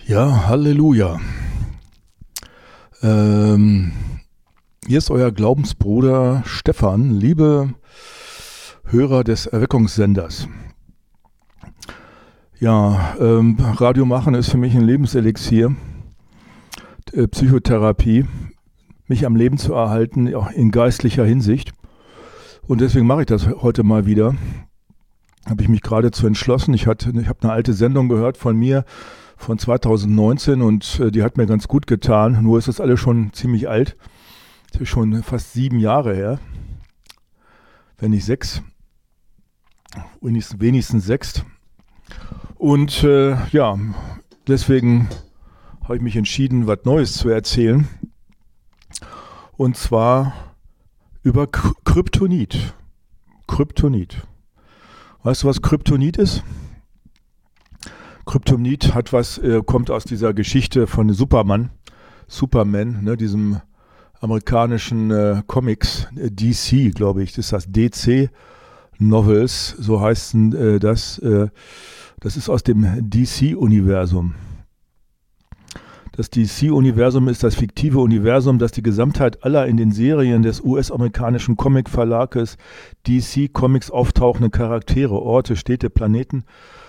Ja, Halleluja. Hier ist euer Glaubensbruder Stefan, liebe Hörer des Erweckungssenders. Ja, Radio machen ist für mich ein Lebenselixier, Psychotherapie, mich am Leben zu erhalten, auch in geistlicher Hinsicht. Und deswegen mache ich das heute mal wieder. Habe ich mich geradezu entschlossen. Ich habe eine alte Sendung gehört von mir von 2019 und die hat mir ganz gut getan. Nur ist das alles schon ziemlich alt. Das ist schon fast 7 Jahre her. Wenn nicht 6. Wenigstens 6. Und ja, deswegen habe ich mich entschieden, was Neues zu erzählen. Und zwar über Kryptonit. Kryptonit. Weißt du, was Kryptonit ist? Kryptonit kommt aus dieser Geschichte von Superman, ne, diesem amerikanischen Comics, DC, glaube ich, das ist das DC Novels, so heißen das. Das ist aus dem DC-Universum. Das DC-Universum ist das fiktive Universum, das die Gesamtheit aller in den Serien des US-amerikanischen Comic-Verlages DC Comics auftauchenden Charaktere, Orte, Städte, Planeten